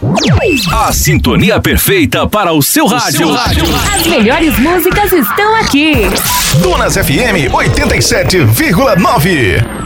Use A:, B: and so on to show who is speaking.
A: A sintonia perfeita para o seu rádio.
B: As melhores músicas estão aqui.
C: Dunas FM 87,9.